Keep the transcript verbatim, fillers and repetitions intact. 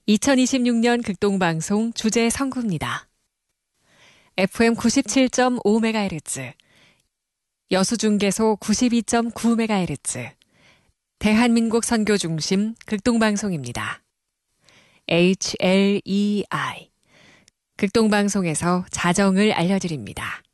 이천이십육 년 극동방송 주제 선구입니다. 에프엠 구십칠 점 오 메가헤르츠, 여수중계소 구십이 점 구 메가헤르츠, 대한민국 선교 중심 극동방송입니다. 에이치 엘 이 아이, 극동방송에서 자정을 알려드립니다.